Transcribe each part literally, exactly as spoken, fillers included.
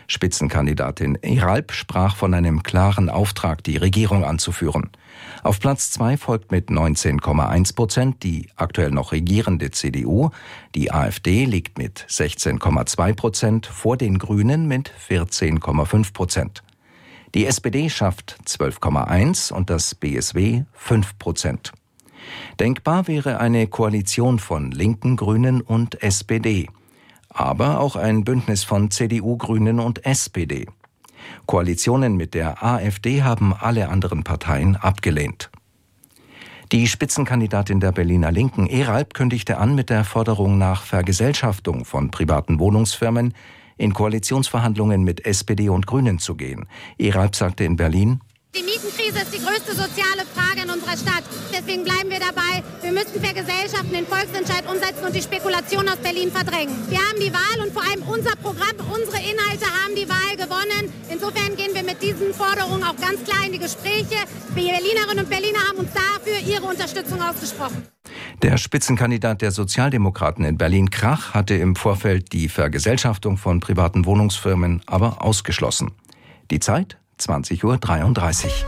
Spitzenkandidatin Eralp sprach von einem klaren Auftrag, die Regierung anzuführen. Auf Platz zwei folgt mit neunzehn Komma eins Prozent die aktuell noch regierende C D U. Die AfD liegt mit sechzehn Komma zwei Prozent vor den Grünen mit vierzehn Komma fünf Prozent. Die S P D schafft zwölf Komma eins und das B S W fünf Prozent. Denkbar wäre eine Koalition von Linken, Grünen und S P D. Aber auch ein Bündnis von C D U, Grünen und S P D. Koalitionen mit der AfD haben alle anderen Parteien abgelehnt. Die Spitzenkandidatin der Berliner Linken, Eralp, kündigte an, mit der Forderung nach Vergesellschaftung von privaten Wohnungsfirmen in Koalitionsverhandlungen mit S P D und Grünen zu gehen. Eralp sagte in Berlin: Die Mietenkrise ist die größte soziale Frage in unserer Stadt. Deswegen bleiben wir dabei. Wir müssen vergesellschaften, den Volksentscheid umsetzen und die Spekulation aus Berlin verdrängen. Wir haben die Wahl und vor allem unser Programm, unsere Inhalte haben die Wahl gewonnen. Insofern gehen wir mit diesen Forderungen auch ganz klar in die Gespräche. Die Berlinerinnen und Berliner haben uns dafür ihre Unterstützung ausgesprochen. Der Spitzenkandidat der Sozialdemokraten in Berlin, Krach, hatte im Vorfeld die Vergesellschaftung von privaten Wohnungsfirmen aber ausgeschlossen. Die Zeit? zwanzig Uhr dreiunddreißig.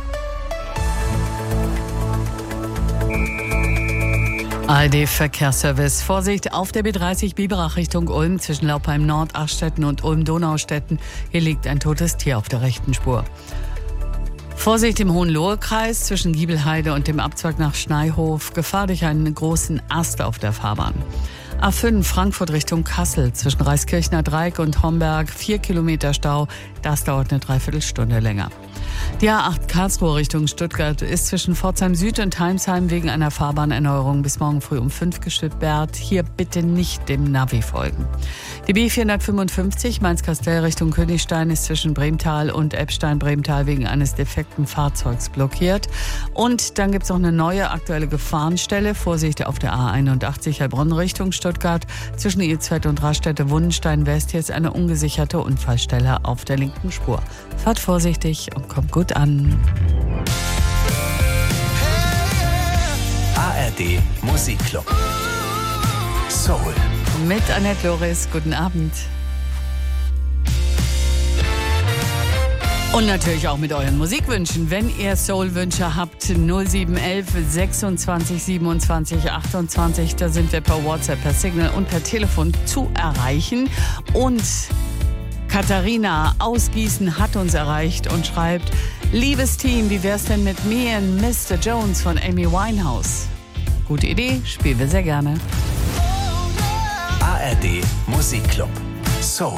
A R D-Verkehrsservice. Vorsicht auf der B dreißig Biberach Richtung Ulm zwischen Laupheim Nord, Aschstetten und Ulm-Donaustetten. Hier liegt ein totes Tier auf der rechten Spur. Vorsicht im Hohenlohe-Kreis zwischen Giebelheide und dem Abzweig nach Schneihof. Gefahr durch einen großen Ast auf der Fahrbahn. A fünf Frankfurt Richtung Kassel zwischen Reiskirchner Dreieck und Homberg. Vier Kilometer Stau. Das dauert eine Dreiviertelstunde länger. Die A acht Karlsruhe Richtung Stuttgart ist zwischen Pforzheim Süd und Heimsheim wegen einer Fahrbahnerneuerung bis morgen früh um fünf gesperrt. Hier bitte nicht dem Navi folgen. Die B vierhundertfünfundfünfzig Mainz-Kastell Richtung Königstein ist zwischen Bremtal und Eppstein-Bremtal wegen eines defekten Fahrzeugs blockiert. Und dann gibt es auch eine neue aktuelle Gefahrenstelle. Vorsicht auf der A einundachtzig Heilbronn Richtung Stuttgart. Zwischen Ilsfeld und Raststätte Wundenstein West. Hier ist eine ungesicherte Unfallstelle auf der linken Spur. Fahrt vorsichtig und kommt gut an. A R D Musikclub. Soul. Mit Annette Loris. Guten Abend. Und natürlich auch mit euren Musikwünschen. Wenn ihr Soul-Wünsche habt, null sieben eins eins sechsundzwanzig siebenundzwanzig achtundzwanzig, da sind wir per WhatsApp, per Signal und per Telefon zu erreichen. Und Katharina aus Gießen hat uns erreicht und schreibt: Liebes Team, wie wär's denn mit Me and Mister Jones von Amy Winehouse? Gute Idee, spielen wir sehr gerne. A R D Musikclub.